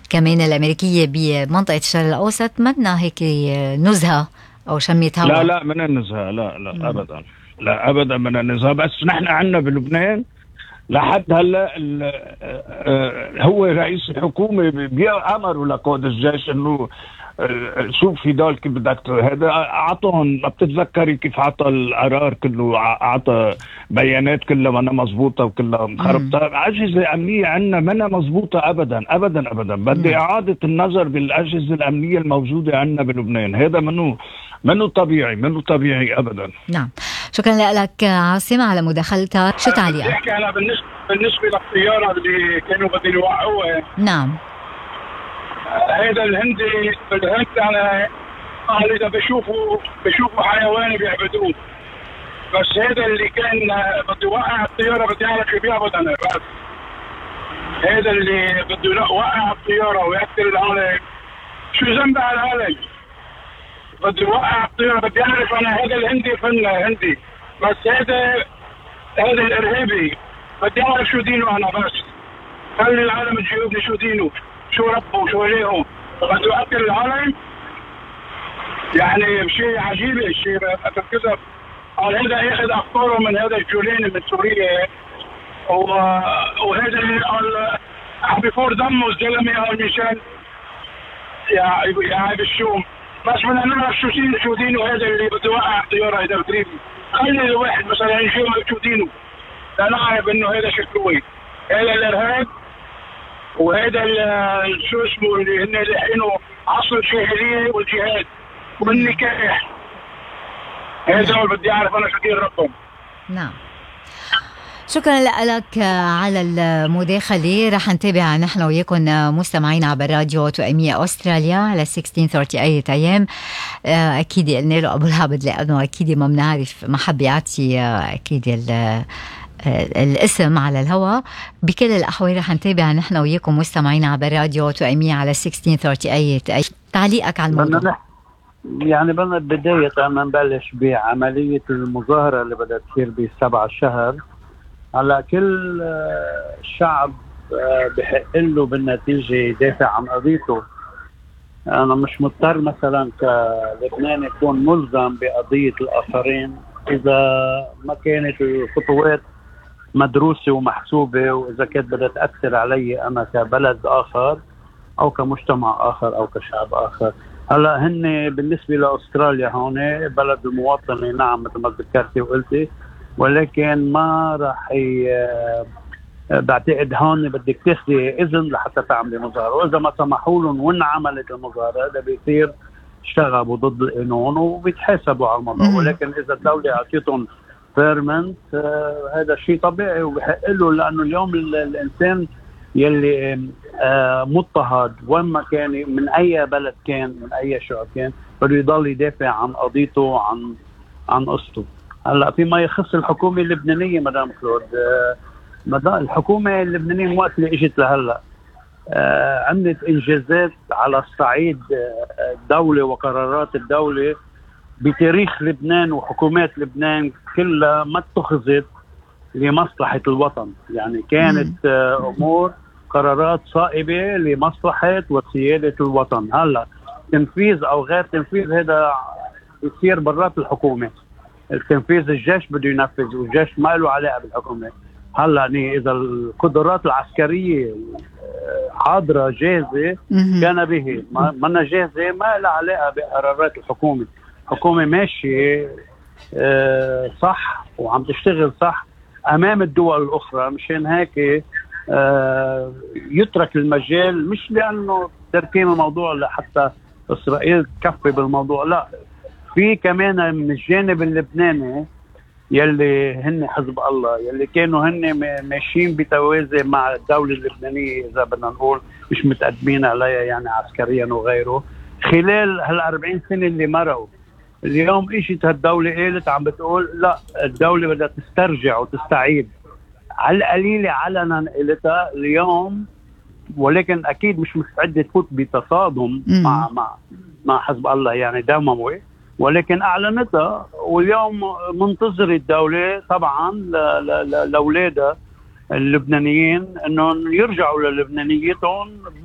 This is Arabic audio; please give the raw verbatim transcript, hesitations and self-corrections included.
كمان الأمريكية بمنطقة الشرق الأوسط منا هيك نزهة أو شمية هوا؟ لا لا من النزهة، لا لا م. أبدا، لا أبدا من النزهة. بس نحن عندنا بلبنان لحد هلا هو رئيس الحكومة بيأمروا لقائد الجيش انه شوف في دول كيف بدك هذا اعطوهم. ما بتتذكري كيف اعطى القرار كله، اعطى بيانات كلها ما مضبوطه وكلها مخربطه. اجهزه امنيه عندنا ما مضبوطه ابدا ابدا ابدا. بدي اعاده النظر بالاجهزه الامنيه الموجوده عندنا بلبنان. هذا منه منه طبيعي، منه طبيعي ابدا. نعم، شكرا لك عاصم على مداخلتك. شو تعليقك؟ بحكي انا بالنسبه بالنسبه للطياره اللي كانوا بدهم يوقعوها. نعم. هذا الهندي بالهند انا قال اذا بشوفوا بشوفوا حيوان بيعبدوه. بس هذا اللي كان بده يوقع الطياره بدي اعرف شو بيعبد انا. بس هذا اللي بده يوقع الطياره ويقتل العالم، شو ذنب على العالم؟ بده يوقع الطياره بدي اعرف انا. هذا الهندي فن هندي، بس هذا هذا الارهابي بدي اعرف شو دينه انا. بس خلي العالم تجاوبني شو دينه، شو ربه وشو ليه. بده يقتل العالم، يعني شيء عجيب. الشيء بتكذب. قال هذا ياخذ افكاره من هذا الجولاني من سوريا، وهذا اللي قال بفور دمه الزلمه قال مشان يا يا بالشوم. بس بدنا نعرف شو دينه شو دينه هذا اللي بده يوقع الطياره. هذا بتريد خلي الواحد مثلا يجاوب شو دينه لنعرف انه هذا شكله ايه. هذا الارهاب وهذا شو اسمه اللي هن لحينه عصر الجاهليه والجهاد والنكاح. هذا هو بدي اعرف انا شو دين ربهم. نعم، شكرا لك على المداخلة. رح نتابع نحن وياكم مستمعين عبر راديو توأمية أستراليا على ستة عشر ثلاثين أيام. أكيد قلنا له أبو العبد لأنه أكيد ما بنعرف، ما حب يعطي أكيد الاسم على الهواء. بكل الأحوال رح نتابع نحن وياكم مستمعين عبر راديو توأمية على ستة عشر ثلاثين أيام. تعليقك على الموضوع؟ يعني بدنا بداية نبلش بعملية المظاهرة اللي بدها تصير بسبعة شهر. على كل شعب بحق له بالنتيجة يدافع عن قضيته. أنا مش مضطر مثلا كلبنان يكون ملزم بقضية الآخرين إذا ما كانت الخطوات مدروسة ومحسوبة، وإذا كانت بدها تأثر علي أنا كبلد آخر أو كمجتمع آخر أو كشعب آخر. هلا هن بالنسبة لأستراليا هون بلد المواطنة، نعم مثل ما ذكرتي وقلتي، ولكن ما راح ي... بعتقد هون بدك تاخذي اذن لحتى تعملي مظاهره، واذا ما سمحوا لهم وانعملت المظاهره هذا بيصير اشتغلوا ضد القانون وبيتحاسبوا على الموضوع. ولكن اذا الدوله اعطيتهم بيرمنت آه هذا شيء طبيعي وبحق له، لانه اليوم الانسان يلي آه مضطهد وين ما كان من اي بلد كان من اي شعب كان بده يضل يدافع عن قضيته عن عن قصته. هلا فيما يخص الحكومه اللبنانيه مدام كلود، آه الحكومه اللبنانيه من وقت اللي اجت لهلا آه عملت انجازات على الصعيد آه الدوله وقرارات الدوله بتاريخ لبنان، وحكومات لبنان كلها ما اتخذت لمصلحه الوطن. يعني كانت آه امور قرارات صائبه لمصلحه وسياده الوطن. هلا تنفيذ او غير تنفيذ هذا يصير برات الحكومه. التنفيذ الجيش بده ينفذ، والجيش ما له علاقه بالحكومه. هلا يعني اذا القدرات العسكريه حاضره جاهزه كان به، ما جاهزه ما لها علاقه بقرارات الحكومه. الحكومه ماشيه أه صح وعم تشتغل صح امام الدول الاخرى. مشان هيك أه يترك المجال، مش لانه تركين الموضوع لحتى اسرائيل تكفي بالموضوع، لا، في كمان من الجانب اللبناني يلي هن حزب الله يلي كانوا هن ماشيين بتوازي مع الدولة اللبنانية، إذا بدنا نقول مش متقدمين عليها يعني عسكريا وغيره، خلال هالأربعين سنة اللي مروا. اليوم اجت هالدولة قالت عم بتقول لا، الدولة بدها تسترجع وتستعيد، على القليلة علنا قالتها اليوم، ولكن أكيد مش مستعدة تفوت بتصادم مع مع مع حزب الله يعني دموي، ولكن أعلنتها. واليوم منتظر الدولة طبعا لأولادها اللبنانيين أنهم يرجعوا للبنانيتهم